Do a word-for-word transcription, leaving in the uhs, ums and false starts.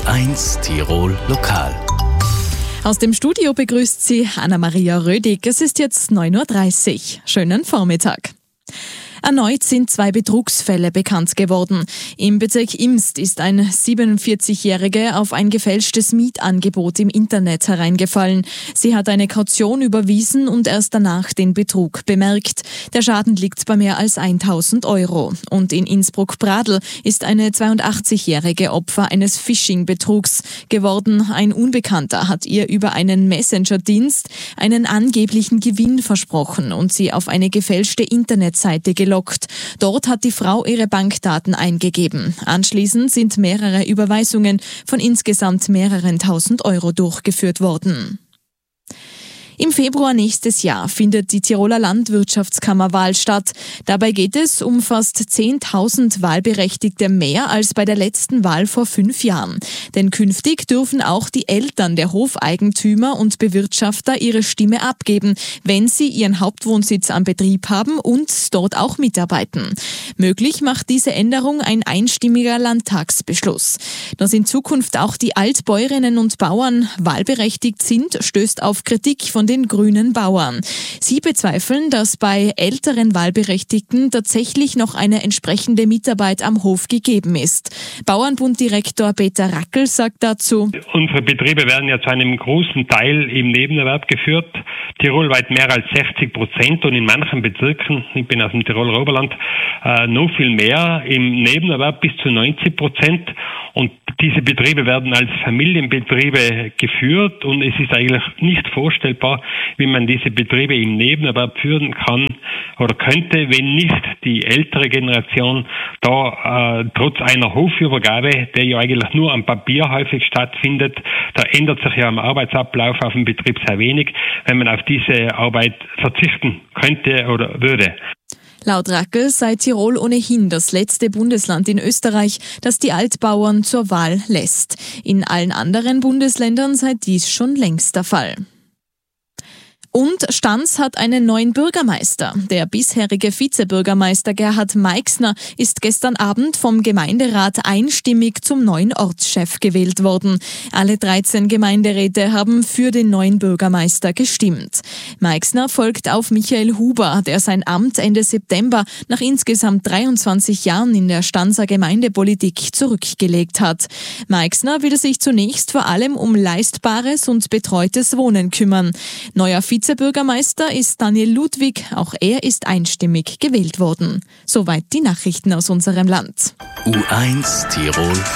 eins Tirol Lokal. Aus dem Studio begrüßt Sie Anna-Maria Rödig. Es ist jetzt neun Uhr dreißig. Schönen Vormittag. Erneut sind zwei Betrugsfälle bekannt geworden. Im Bezirk Imst ist ein siebenundvierzigjähriger auf ein gefälschtes Mietangebot im Internet hereingefallen. Sie hat eine Kaution überwiesen und erst danach den Betrug bemerkt. Der Schaden liegt bei mehr als tausend Euro. Und in Innsbruck-Pradl ist eine zweiundachtzigjährige Opfer eines Phishing-Betrugs geworden. Ein Unbekannter hat ihr über einen Messenger-Dienst einen angeblichen Gewinn versprochen und sie auf eine gefälschte Internetseite gelockt. Dort hat die Frau ihre Bankdaten eingegeben. Anschließend sind mehrere Überweisungen von insgesamt mehreren tausend Euro durchgeführt worden. Im Februar nächstes Jahr findet die Tiroler Landwirtschaftskammerwahl statt. Dabei geht es um fast zehntausend Wahlberechtigte mehr als bei der letzten Wahl vor fünf Jahren. Denn künftig dürfen auch die Eltern der Hofeigentümer und Bewirtschafter ihre Stimme abgeben, wenn sie ihren Hauptwohnsitz am Betrieb haben und dort auch mitarbeiten. Möglich macht diese Änderung ein einstimmiger Landtagsbeschluss. Dass in Zukunft auch die Altbäuerinnen und Bauern wahlberechtigt sind, stößt auf Kritik von den grünen Bauern. Sie bezweifeln, dass bei älteren Wahlberechtigten tatsächlich noch eine entsprechende Mitarbeit am Hof gegeben ist. Bauernbunddirektor Peter Rackel sagt dazu: Unsere Betriebe werden ja zu einem großen Teil im Nebenerwerb geführt. Tirolweit mehr als sechzig Prozent und in manchen Bezirken, ich bin aus dem Tiroler Oberland, äh, noch viel mehr, im Nebenerwerb bis zu neunzig Prozent. Und diese Betriebe werden als Familienbetriebe geführt und es ist eigentlich nicht vorstellbar, wie man diese Betriebe im Nebenerwerb führen kann oder könnte, wenn nicht die ältere Generation da äh, trotz einer Hofübergabe, der ja eigentlich nur am Papier häufig stattfindet, da ändert sich ja am Arbeitsablauf auf dem Betrieb sehr wenig, wenn man auf diese Arbeit verzichten könnte oder würde. Laut Rackel sei Tirol ohnehin das letzte Bundesland in Österreich, das die Altbauern zur Wahl lässt. In allen anderen Bundesländern sei dies schon längst der Fall. Und Stans hat einen neuen Bürgermeister. Der bisherige Vizebürgermeister Gerhard Meixner ist gestern Abend vom Gemeinderat einstimmig zum neuen Ortschef gewählt worden. Alle dreizehn Gemeinderäte haben für den neuen Bürgermeister gestimmt. Meixner folgt auf Michael Huber, der sein Amt Ende September nach insgesamt dreiundzwanzig Jahren in der Stanser Gemeindepolitik zurückgelegt hat. Meixner will sich zunächst vor allem um leistbares und betreutes Wohnen kümmern. Neuer Vizebürgermeister ist Daniel Ludwig, auch er ist einstimmig gewählt worden. Soweit die Nachrichten aus unserem Land. U eins Tirol